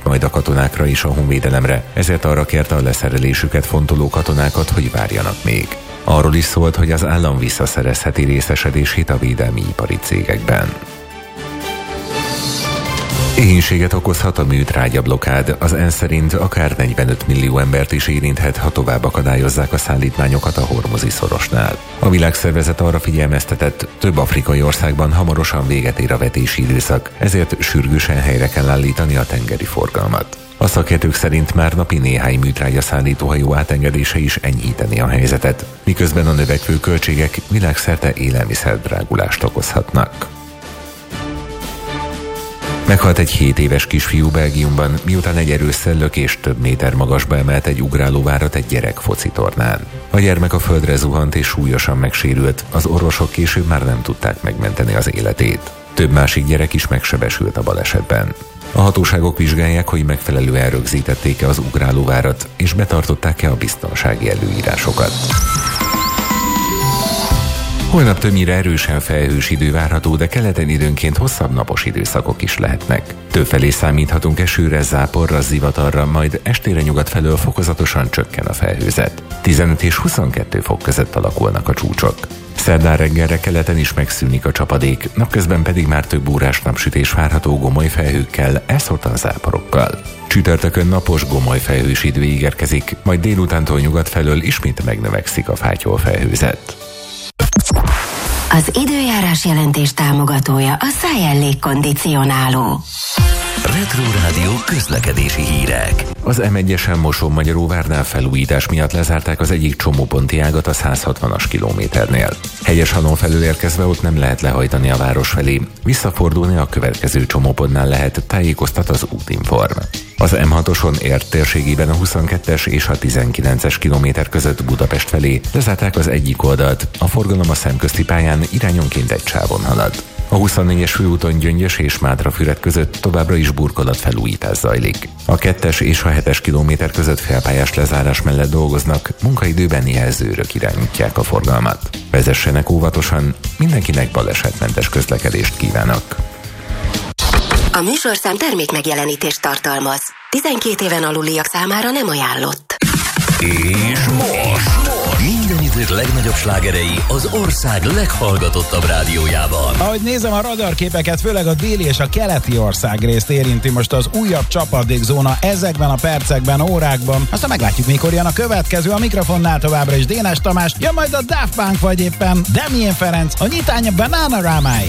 majd a katonákra és a honvédelemre, ezért arra kérte a leszerelésüket fontoló katonákat, hogy várjanak még. Arról is szólt, hogy az állam visszaszerezheti részesedését a védelmi ipari cégekben. Éhínséget okozhat a műtrágya-blokkád. Az ENSZ szerint akár 45 millió embert is érinthet, ha tovább akadályozzák a szállítmányokat a Hormuzi szorosnál. A világszervezet arra figyelmeztetett, több afrikai országban hamarosan véget ér a vetési időszak, ezért sürgősen helyre kell állítani a tengeri forgalmat. A szakértők szerint már napi néhány műtrágya szállítóhajó átengedése is enyhíteni a helyzetet, miközben a növekvő költségek világszerte élelmiszerdrágulást okozhatnak. Meghalt egy 7 éves kisfiú Belgiumban, miután egy erős lökés több méter magasba emelt egy ugrálóvárat egy gyerek focitornán. A gyermek a földre zuhant és súlyosan megsérült, az orvosok később már nem tudták megmenteni az életét. Több másik gyerek is megsebesült a balesetben. A hatóságok vizsgálják, hogy megfelelően rögzítették-e az ugrálóvárat, és betartották-e a biztonsági előírásokat. Holnap többnyire erősen felhős idő várható, de keleten időnként hosszabb napos időszakok is lehetnek. Többfelé számíthatunk esőre, záporra, zivatarra, majd estére nyugat felől fokozatosan csökken a felhőzet. 15 és 22 fok között alakulnak a csúcsok. Szerdán reggelre keleten is megszűnik a csapadék, napközben pedig már több órás napsütés várható gomoly felhőkkel, elszórtan záporokkal. Csütörtökön napos, gomoly felhős idő ígérkezik, majd délutántól nyugat felől ismét megnövekszik a fátyol felhőzet. Az időjárás jelentés támogatója a Szájel légkondicionáló. Retro Rádió közlekedési hírek. Az M1-esen Moson-Magyaróvárnál felújítás miatt lezárták az egyik csomóponti ágat a 160-as kilométernél. Hegyeshalon felől érkezve ott nem lehet lehajtani a város felé, visszafordulni a következő csomópontnál lehet, tájékoztat az Útinform. Az M6-oson Ért térségében a 22-es és a 19-es kilométer között Budapest felé lezárták az egyik oldalt, a forgalom a szemközti pályán irányonként egy sávon halad. A 24-es főúton Gyöngyös és Mátrafüred között továbbra is burkolatfelújítás zajlik. A 2-es és a 7-es kilométer között félpályás lezárás mellett dolgoznak, munkaidőben jelzőrök irányítják a forgalmat. Vezessenek óvatosan, mindenkinek balesetmentes közlekedést kívánok! A műsorszám termék megjelenítést tartalmaz. 12 éven aluliak számára nem ajánlott. És most! Minden idők legnagyobb slágerei az ország leghallgatottabb rádiójában. Ahogy nézem a radarképeket, főleg a déli és a keleti országrészt érinti most az újabb csapadékzóna ezekben a percekben, órákban. Aztán meglátjuk, mikor jön a következő. A mikrofonnál továbbra is Dénes Tamás, jön majd a Daft Punk vagy éppen Damien Ferenc, a nyitány a Bananarama-i.